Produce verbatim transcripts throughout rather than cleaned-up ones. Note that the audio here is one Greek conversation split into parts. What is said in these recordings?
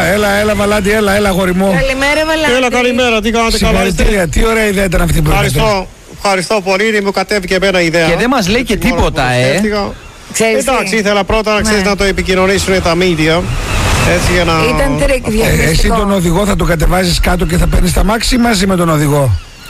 έλα, έλα, Βαλάντι, έλα, έλα, αγόρι μου. Καλημέρα, Βαλάντι. Έλα, καλημέρα, τι κάνετε, καλά είστε? Τι ωραία ιδέα ήταν αυτή που Ευχαριστώ, ευχαριστώ πολύ, μου κατέβηκε εμένα η ιδέα. Και δεν μας λέει και τίποτα, ε. Ξέρεις Εντάξει, τι? ήθελα πρώτα να ξέρεις Ναι. να το επικοινωνήσουν τα media. Έτσι για να... Ήταν τρίκ Ε, εσύ διαφημιστικό. τον οδηγό θα τον κατεβάζεις κάτω και θα παίρνεις τα μάξι μαζί με τον οδηγό.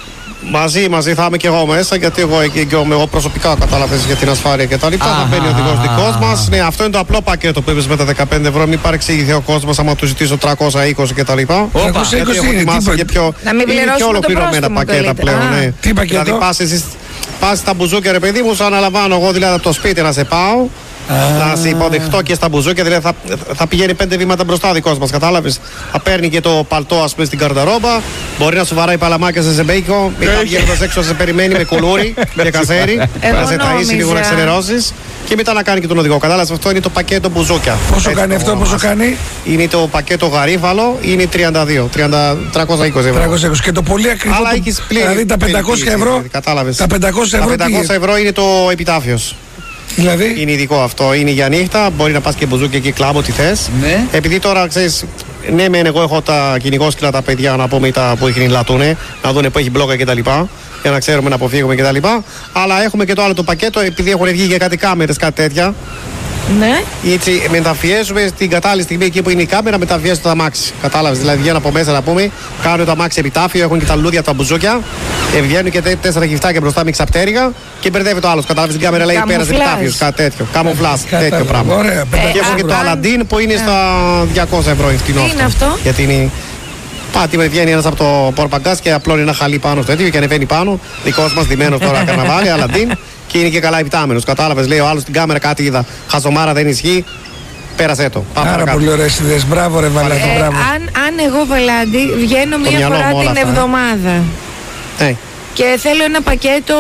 Μαζί, μαζί θα είμαι και εγώ μέσα, γιατί εγώ εγγυώμαι εγώ προσωπικά, κατάλαβες, για την ασφάλεια και τα λοιπά. Θα μπαίνει ο οδηγός δικός μας. Ναι, αυτό είναι το απλό πακέτο που είπες με τα δεκαπέντε ευρώ. Μην παρεξηγηθεί ο κόσμος άμα του ζητήσω τριακόσια είκοσι και τα λοιπά. τριακόσια είκοσι Γιατί έχω είναι, ετοιμάσει τι και πιο, Να μην είναι πληρώσουμε πιο το ολοκληρωμένα πρόστιμο πακέτα καλύτερα. πλέον. Α. Ναι. Τι πακέτο? Δηλαδή πας εσείς, πας στα μπουζούκια, ρε παιδί μου, σου αναλαμβάνω εγώ δηλαδή από το σπίτι να σε πάω. Να σε υποδεχτώ και στα μπουζούκια, δηλαδή θα, θα πηγαίνει πέντε βήματα μπροστά ο δικός μας, κατάλαβες. Θα παίρνει και το παλτό, ας πούμε, στην καρδαρόμπα. Μπορεί να σου βαράει παλαμάκια σε ζεμπέικο. Μετά βγαίνοντας έξω να σε περιμένει με κουλούρι και κασέρι. Εγώ Να σε ταΐσει λίγο να νόμιζα. ξενερώσεις. Και μετά να κάνει και τον οδηγό. Κατάλαβες, αυτό είναι το πακέτο μπουζούκια. Πόσο Έτσι κάνει το αυτό, πόσο ονομάζω. κάνει? Είναι το πακέτο γαρίφαλο, είναι τριάντα δύο, τριακόσια είκοσι ευρώ. τριακόσια είκοσι. Και το πολύ ακριβό. Αλλά το- έχεις πλήρη. Δηλαδή τα πεντακόσια ευρώ. Κατάλαβες. Τα πεντακόσια ευρώ. Τα τι- πεντακόσια ευρώ είναι το επιτάφιος. Δηλαδή. Είναι ειδικό αυτό, είναι για νύχτα. Μπορεί να πας και μπουζούκι εκεί κλάμπ, ό,τι θες. Ναι. Επειδή τώρα ξέρεις, ναι, μεν εγώ έχω τα κυνηγόσκυλα τα παιδιά να πούμε τα που έχει λατούνε, να δούνε που έχει μπλόκα κτλ. Για να ξέρουμε να αποφύγουμε κτλ. Αλλά έχουμε και το άλλο το πακέτο, επειδή έχουν βγει και κάτι κάμερες, κάτι τέτοια. Ναι. Έτσι μεταφιέζουμε στην κατάλληλη στιγμή εκεί που είναι η κάμερα, μεταφιέζουμε το αμάξι. Κατάλαβες, δηλαδή βγαίνουν από μέσα να πούμε, κάνουν το αμάξι επιτάφιο, έχουν και τα λουλούδια από τα μπουζούκια, ε, βγαίνουν και τε- τέσσερα γυφτάκια μπροστά με ξαπτέρυγα και μπερδεύει το άλλο. Κατάλαβες, την κάμερα λέει πέρασε Καμουφλάζ. επιτάφιος, κάτι τέτοιο. Καμουφλάζ, τέτοιο Κατάλαβα. πράγμα. Ωραία, Ε, Και έχω και το αν- Aladdin που είναι στα διακόσια ευρώ η φτηνό. Τι είναι αυτό? Γιατί είναι. Πάτη με βγαίνει ένας από το πορπαγκάς και απλώνει ένα χαλί πάνω στο τέτοιο και ανεβαίνει πάνω. Δικός μας ντυμένος τώρα καρναβάλι, Aladdin. Και είναι και καλά επιτάμενος. Κατάλαβες, λέει ο άλλος στην κάμερα κάτι είδα. Χαζομάρα δεν ισχύει. Πέρασέ το. Πάμε Άρα παρακάτω. πολύ ωραίες ιδέες. Μπράβο, ρε Βαλάντι. Ε, Μπράβο. αν, αν εγώ, Βαλάντι, βγαίνω μία μυαλό φορά μου όλα την αυτά, ε. εβδομάδα Ναι. και θέλω ένα πακέτο,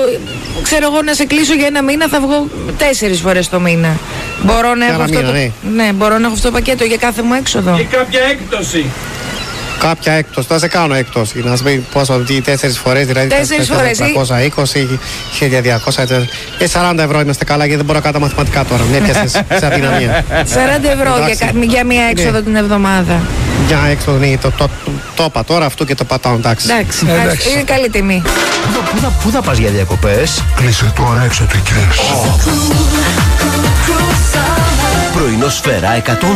ξέρω εγώ, να σε κλείσω για ένα μήνα, θα βγω τέσσερις φορές το μήνα. Μπορώ να Για έχω ένα αυτό μήνα, το... ναι. ναι, μπορώ να έχω αυτό το πακέτο για κάθε μου έξοδο. Και κάποια έκπτωση. Κάποια έκπτωση. Θα σε κάνω έκπτωση. Να σου πει πόσο, τι, τέσσερις φορές, δηλαδή. Τέσσερις φορές, ή- τριακόσια είκοσι, χίλια διακόσια. Ε, σαράντα ευρώ είμαστε καλά γιατί δεν μπορώ να κάνω τα μαθηματικά τώρα. Με έπιασες σε αδυναμία. σαράντα ευρώ για, Εντάξει. κα- για μία έξοδο Ναι. την εβδομάδα. Για έξω, ναι, το, το, το, το είπα τώρα, αυτό και το πατάω, εντάξει. Εντάξει, Εντάξει. εντάξει, είναι καλή τιμή. Πού θα- Πού θα, πού θα πας για διακοπές? Κλείσε τώρα έξω του κες. Πρωινό Σφαίρα εκατόν